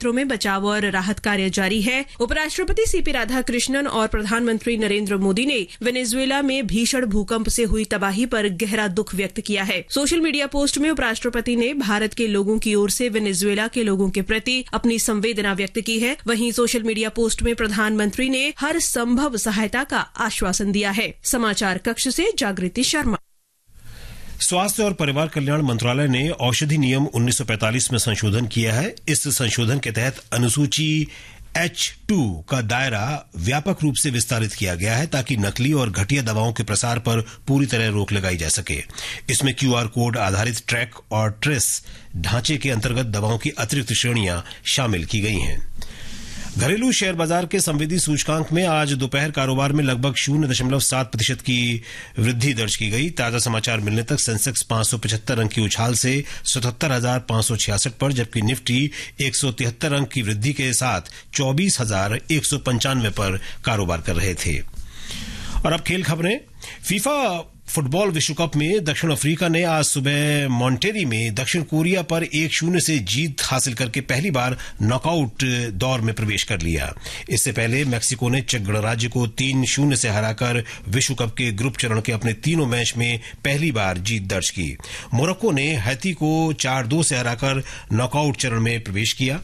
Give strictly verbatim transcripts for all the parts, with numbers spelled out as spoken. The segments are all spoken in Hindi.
क्षेत्रों में बचाव और राहत कार्य जारी है। उपराष्ट्रपति सीपी राधाकृष्णन और प्रधानमंत्री नरेंद्र मोदी ने वेनेजुएला में भीषण भूकंप से हुई तबाही पर गहरा दुख व्यक्त किया है। सोशल मीडिया पोस्ट में उपराष्ट्रपति ने भारत के लोगों की ओर से वेनेजुएला के लोगों के प्रति अपनी संवेदना व्यक्त की है। वहीं सोशल मीडिया पोस्ट में प्रधानमंत्री ने हर संभव सहायता का आश्वासन दिया है। समाचार कक्ष से जागृति शर्मा। स्वास्थ्य और परिवार कल्याण मंत्रालय ने औषधि नियम उन्नीस सौ पैंतालीस में संशोधन किया है। इस संशोधन के तहत अनुसूची एच टू का दायरा व्यापक रूप से विस्तारित किया गया है ताकि नकली और घटिया दवाओं के प्रसार पर पूरी तरह रोक लगाई जा सके। इसमें क्यूआर कोड आधारित ट्रैक और ट्रेस ढांचे के अंतर्गत दवाओं की अतिरिक्त श्रेणियां शामिल की गई हैं। घरेलू शेयर बाजार के संवेदी सूचकांक में आज दोपहर कारोबार में लगभग शून्य दशमलव सात प्रतिशत की वृद्धि दर्ज की गई। ताजा समाचार मिलने तक सेंसेक्स पांच सौ पचहत्तर अंक की उछाल से सतहत्तर हजार पांच सौ छियासठ पर, जबकि निफ्टी एक सौ तिहत्तर अंक की वृद्धि के साथ चौबीस हजार एक सौ पंचानवे पर कारोबार कर रहे थे। और अब खेल खबरें। फीफा फुटबॉल विश्व कप में दक्षिण अफ्रीका ने आज सुबह मॉन्टेरी में दक्षिण कोरिया पर एक शून्य से जीत हासिल करके पहली बार नॉकआउट दौर में प्रवेश कर लिया। इससे पहले मैक्सिको ने चेक गणराज्य को तीन शून्य से हराकर विश्व कप के ग्रुप चरण के अपने तीनों मैच में पहली बार जीत दर्ज की। मोरक्को ने हैती को चार दो से हराकर नॉकआउट चरण में प्रवेश किया।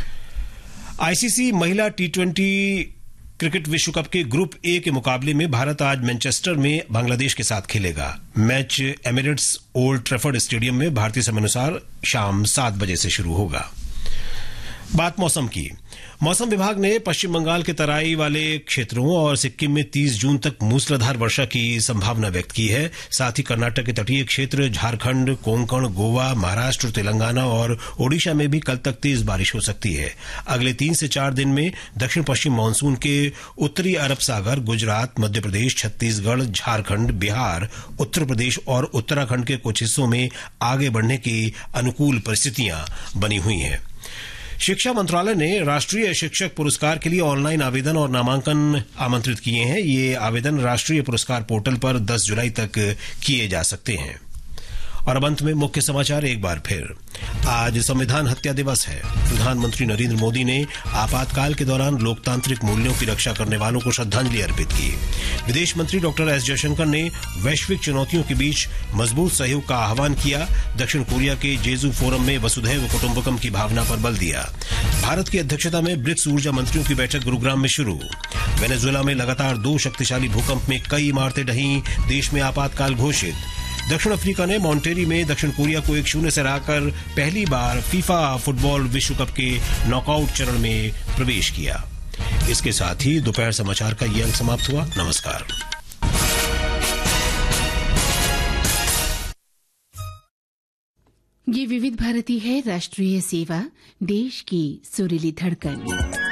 आईसीसी महिला टी ट्वेंटी क्रिकेट विश्व कप के ग्रुप ए के मुकाबले में भारत आज मैनचेस्टर में बांग्लादेश के साथ खेलेगा। Match Emirates old Trafford stadium में भारतीय समयानुसार शाम सात बजे से शुरू होगा। बात मौसम की। मौसम विभाग ने पश्चिम बंगाल के तराई वाले क्षेत्रों और सिक्किम में तीस जून तक मूसलाधार वर्षा की संभावना व्यक्त की है। साथ ही कर्नाटक के तटीय क्षेत्र, झारखंड, कोंकण, गोवा, महाराष्ट्र, तेलंगाना और ओडिशा में भी कल तक तेज बारिश हो सकती है। अगले तीन से चार दिन में दक्षिण पश्चिम मानसून के उत्तरी अरब सागर, गुजरात, मध्य प्रदेश, छत्तीसगढ़, झारखंड, बिहार, उत्तर प्रदेश और उत्तराखंड के कुछ हिस्सों में आगे बढ़ने की अनुकूल परिस्थितियां बनी हुई हैं। शिक्षा मंत्रालय ने राष्ट्रीय शिक्षक पुरस्कार के लिए ऑनलाइन आवेदन और नामांकन आमंत्रित किए हैं। ये आवेदन राष्ट्रीय पुरस्कार पोर्टल पर दस जुलाई तक किए जा सकते हैं। और अब अंत में मुख्य समाचार एक बार फिर। आज संविधान हत्या दिवस है। प्रधानमंत्री नरेंद्र मोदी ने आपातकाल के दौरान लोकतांत्रिक मूल्यों की रक्षा करने वालों को श्रद्धांजलि अर्पित की। विदेश मंत्री डॉक्टर एस जयशंकर ने वैश्विक चुनौतियों के बीच मजबूत सहयोग का आह्वान किया। दक्षिण कोरिया के जेजू फोरम में वसुधैव कुटुंबकम की भावना पर बल दिया। भारत की अध्यक्षता में ब्रिक्स ऊर्जा मंत्रियों की बैठक गुरुग्राम में शुरू। वेनेजुएला में लगातार दो शक्तिशाली भूकंप में कई इमारतें ढहीं, देश में आपातकाल घोषित। दक्षिण अफ्रीका ने मॉन्टेरी में दक्षिण कोरिया को एक शून्य से हराकर पहली बार फीफा फुटबॉल विश्व कप के नॉकआउट चरण में प्रवेश किया। इसके साथ ही दोपहर समाचार का ये अंक समाप्त हुआ। नमस्कार। ये विविध भारती है, राष्ट्रीय सेवा, देश की सुरीली धड़कन।